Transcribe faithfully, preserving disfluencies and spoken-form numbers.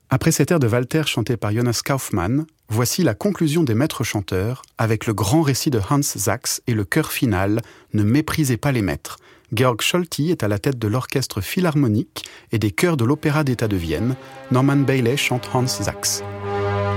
Après cet air de Walter chanté par Jonas Kaufmann, voici la conclusion des maîtres chanteurs avec le grand récit de Hans Sachs et le chœur final « Ne méprisez pas les maîtres ». Georg Scholti est à la tête de l'orchestre philharmonique et des chœurs de l'Opéra d'État de Vienne. Norman Bailey chante Hans Sachs.